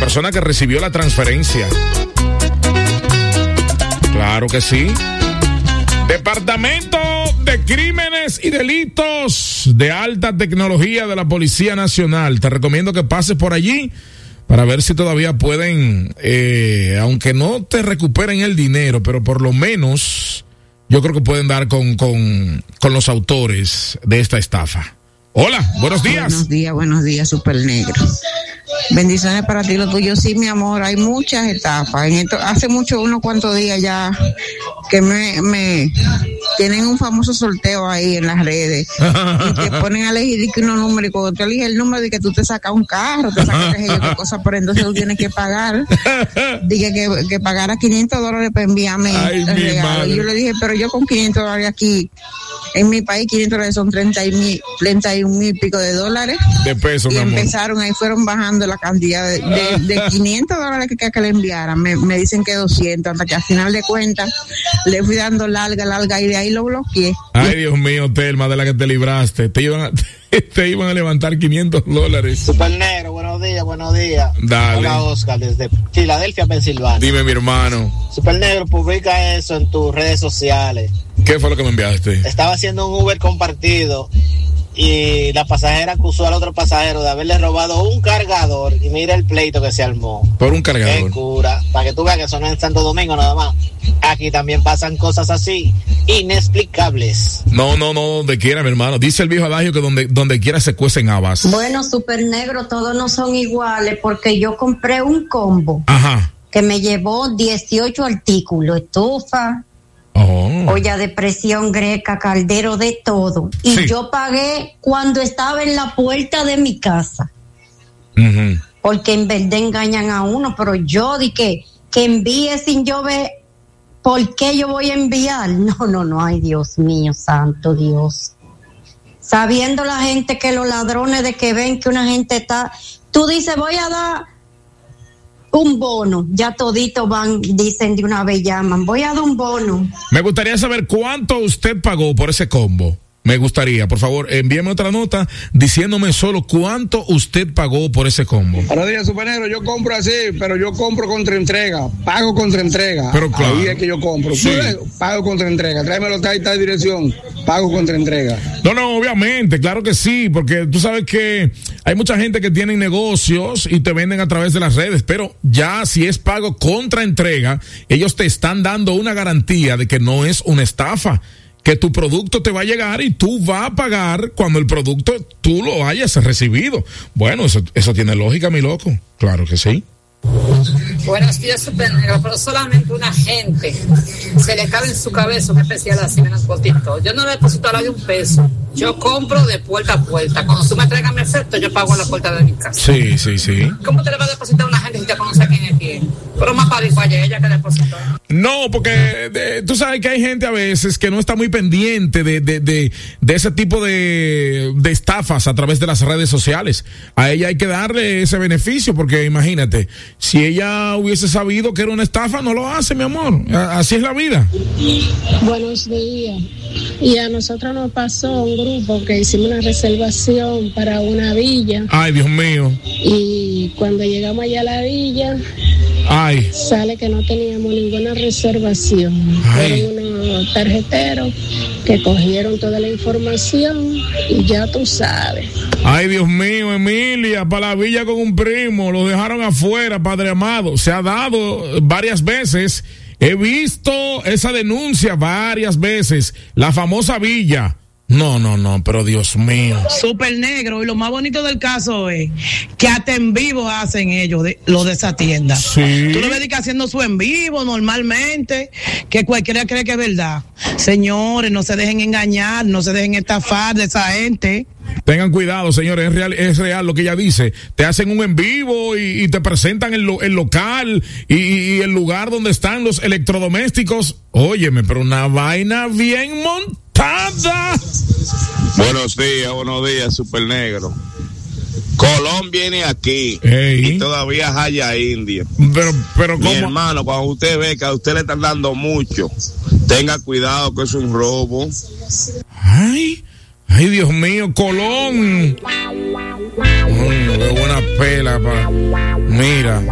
persona que recibió la transferencia. Claro que sí. Departamento de Crímenes y Delitos de Alta Tecnología de la Policía Nacional. Te recomiendo que pases por allí para ver si todavía pueden, aunque no te recuperen el dinero, pero por lo menos yo creo que pueden dar con los autores de esta estafa. Hola, buenos días. Buenos días, Super Negro. Bendiciones para ti, lo tuyo. Sí, mi amor, hay muchas etapas. Hace unos cuantos días ya que me tienen un famoso sorteo ahí en las redes y te ponen a elegir que unos números, y cuando tú eliges el número de que tú te sacas un carro, te sacas qué cosa, pero entonces tú tienes que pagar. Dije que pagara $500 para enviarme el regalo. Y yo le dije, pero yo con $500 aquí en mi país, $500 son 31,000 y pico de dólares de pesos, y empezaron ahí, fueron bajando la cantidad de $500 que le enviaran. Me dicen que 200, hasta que al final de cuentas le fui dando larga y de ahí lo bloqueé. Ay, Dios mío, Telma, de la que te libraste, te iban a levantar $500. Super Negro, buenos días. Dale. Hola, Oscar, desde Filadelfia, Pensilvania. Dime, mi hermano. Super Negro, publica eso en tus redes sociales. ¿Qué fue lo que me enviaste? Estaba haciendo un Uber compartido y la pasajera acusó al otro pasajero de haberle robado un cargador, y mira el pleito que se armó. Por un cargador. Qué cura, para que tú veas que eso no es en Santo Domingo nada más. Aquí también pasan cosas así, inexplicables. No, donde quiera, mi hermano. Dice el viejo adagio que donde quiera se cuecen habas. Bueno, Super Negro, todos no son iguales, porque yo compré un combo. Ajá. Que me llevó 18 artículos, estufa, olla de presión greca, caldero, de todo. Y sí, yo pagué cuando estaba en la puerta de mi casa. Uh-huh. Porque en verdad engañan a uno, pero yo dije que envíe sin yo ver por qué yo voy a enviar. No, ay, Dios mío, santo Dios. Sabiendo la gente que los ladrones de que ven que una gente está, tú dices, voy a dar un bono, ya toditos van, dicen de una vez, llaman, voy a dar un bono. Me gustaría saber cuánto usted pagó por ese combo. Me gustaría, por favor, envíeme otra nota diciéndome solo cuánto usted pagó por ese combo. Buenos días, Super Negro. Yo compro así, pero yo compro contra entrega. Pago contra entrega. Pero claro. Ahí es que yo compro. Sí. Pago contra entrega. Tráemelo tal dirección. Pago contra entrega. No, obviamente, claro que sí, porque tú sabes que hay mucha gente que tiene negocios y te venden a través de las redes, pero ya si es pago contra entrega, ellos te están dando una garantía de que no es una estafa, que tu producto te va a llegar y tú vas a pagar cuando el producto tú lo hayas recibido. Bueno, eso tiene lógica, mi loco. Claro que sí. Buenos días, Super Negro, pero solamente una gente se le cabe en su cabeza un especial así en el cortito. Yo no le deposito a nadie un peso. Yo compro de puerta a puerta. Cuando tú me traigas mi efecto, yo pago a la puerta de mi casa. Sí. ¿Cómo te le va a depositar a una gente si te conoce quién es quién? Pero más para ella que depositó. No, porque tú sabes que hay gente a veces que no está muy pendiente de ese tipo de estafas a través de las redes sociales. A ella hay que darle ese beneficio, porque imagínate, si ella hubiese sabido que era una estafa, no lo hace, mi amor. Así es la vida. Buenos días. Y a nosotros nos pasó un grupo que hicimos una reservación para una villa. Ay, Dios mío. Y cuando llegamos allá a la villa, sale que no teníamos ninguna reservación. Fueron unos tarjeteros que cogieron toda la información y ya tú sabes. Ay, Dios mío, Emilia, para la villa con un primo, lo dejaron afuera, padre amado. Se ha dado varias veces. He visto esa denuncia varias veces. La famosa villa. No, pero Dios mío. Super Negro, y lo más bonito del caso es que hasta en vivo hacen ellos lo de esa tienda. Sí. Tú lo ves que haciendo su en vivo normalmente, que cualquiera cree que es verdad. Señores, no se dejen engañar, no se dejen estafar de esa gente. Tengan cuidado, señores, es real lo que ella dice. Te hacen un en vivo y te presentan el local y el lugar donde están los electrodomésticos. Óyeme, pero una vaina bien montada. Buenos días, Super Negro. Colón viene aquí y todavía haya India. Pero mi hermano, cuando usted ve que a usted le están dando mucho, tenga cuidado que es un robo. Ay, Dios mío, Colón. Qué buena pela, Mira.